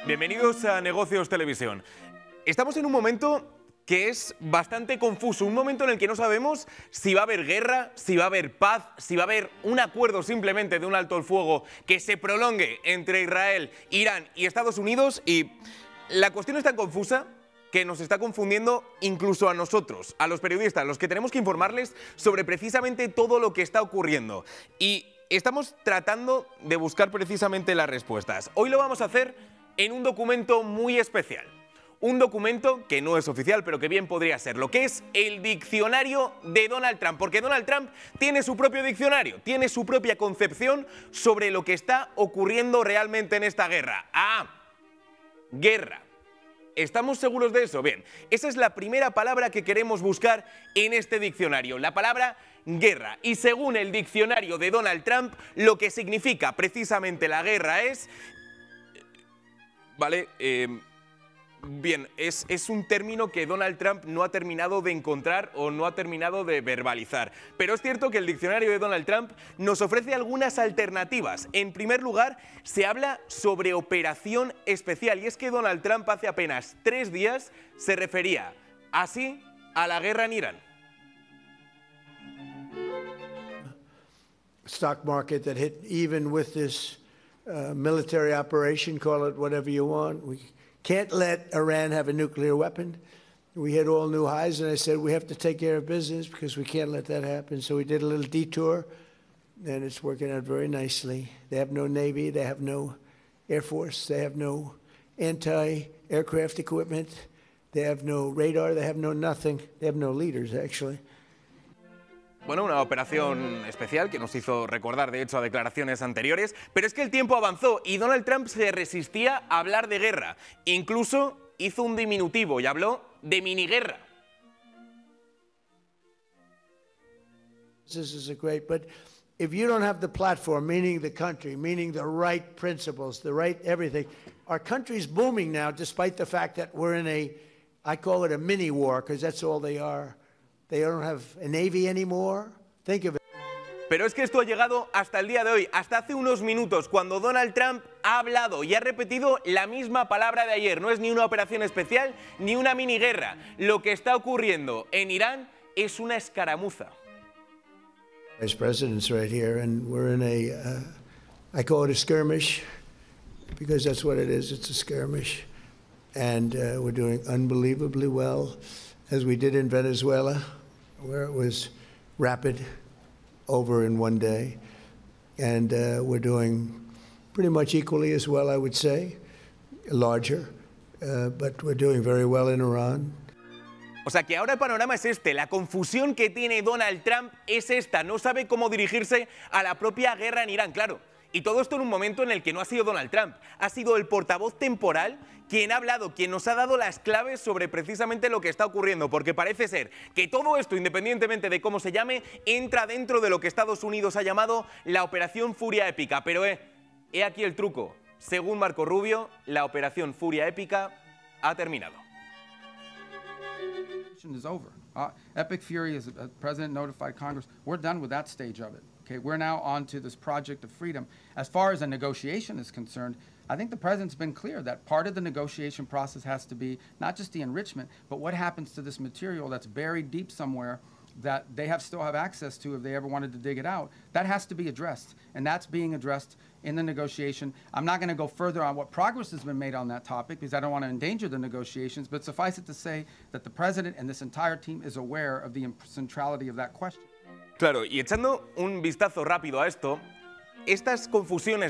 Bienvenidos a Negocios Televisión. Estamos en un momento que es bastante confuso, un momento en el que no sabemos si va a haber guerra, si va a haber paz, si va a haber un acuerdo simplemente de un alto el fuego que se prolongue entre Israel, Irán y Estados Unidos, y la cuestión es tan confusa que nos está confundiendo incluso a nosotros, a los periodistas, los que tenemos que informarles sobre precisamente todo lo que está ocurriendo. Y estamos tratando de buscar precisamente las respuestas. Hoy lo vamos a hacer en un documento muy especial. Un documento que no es oficial, pero que bien podría serlo, que es el diccionario de Donald Trump, porque Donald Trump tiene su propio diccionario, tiene su propia concepción sobre lo que está ocurriendo realmente en esta guerra. Guerra. ¿Estamos seguros de eso? Bien, esa es la primera palabra que queremos buscar en este diccionario, la palabra guerra. Y según el diccionario de Donald Trump, lo que significa precisamente la guerra es... Bien, es un término que Donald Trump no ha terminado de encontrar o no ha terminado de verbalizar. Pero es cierto que el diccionario de Donald Trump nos ofrece algunas alternativas. En primer lugar, se habla sobre operación especial. Y es que Donald Trump hace apenas 3 días se refería así a la guerra en Irán. Stock market that hit even with this military operation, call it whatever you want. We can't let Iran have a nuclear weapon. We hit all new highs, and I said we have to take care of business because we can't let that happen. So we did a little detour, and it's working out very nicely. They have no Navy, they have no Air Force, they have no anti-aircraft equipment, they have no radar, they have no nothing. They have no leaders, actually. Bueno, una operación especial que nos hizo recordar, de hecho, a declaraciones anteriores, pero es que el tiempo avanzó y Donald Trump se resistía a hablar de guerra. Incluso hizo un diminutivo y habló de miniguerra. This is great, but if you don't have the platform, meaning the country, meaning the right principles, the right everything, our country's booming now, despite the fact that we're in I call it a mini war, because that's all they are. They don't have a Navy anymore. Think of it. Pero es que esto ha llegado hasta el día de hoy, hasta hace unos minutos, cuando Donald Trump ha hablado y ha repetido la misma palabra de ayer. No es ni una operación especial ni una miniguerra. Lo que está ocurriendo en Irán es una escaramuza. Vice President's right here, and we're in I call it a skirmish, because that's what it is. It's a skirmish. And we're doing unbelievably well, as we did in Venezuela, where it was rapid, over in one day. And we're doing pretty much equally as well, I would say, larger, but we're doing very well in Iran. O sea que ahora el panorama es este, la confusión que tiene Donald Trump es esta, no sabe cómo dirigirse a la propia guerra en Irán, claro. Y todo esto en un momento en el que no ha sido Donald Trump, ha sido el portavoz temporal quien ha hablado, quien nos ha dado las claves sobre precisamente lo que está ocurriendo, porque parece ser que todo esto, independientemente de cómo se llame, entra dentro de lo que Estados Unidos ha llamado la Operación Furia Épica. Pero he aquí el truco. Según Marco Rubio, la Operación Furia Épica ha terminado. Is over. Epic Fury, as the president notified Congress, we're done with that stage of it. Okay, we're now on to this project of freedom. As far as a negotiation is concerned, I think the president's been clear that part of the negotiation process has to be not just the enrichment, but what happens to this material that's buried deep somewhere that they still have access to if they ever wanted to dig it out. That has to be addressed, and that's being addressed in the negotiation. I'm not going to go further on what progress has been made on that topic because I don't want to endanger the negotiations, but suffice it to say that the president and this entire team is aware of the centrality of that question. Claro, y echando un vistazo rápido a esto, estas confusiones